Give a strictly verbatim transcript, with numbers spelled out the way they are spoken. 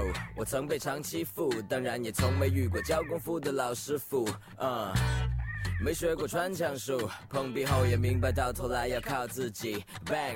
我曾被常欺负，当然也从没遇过教功夫的老师傅。嗯、uh, 没学过穿墙术，碰壁后也明白到头来要靠自己。Bang，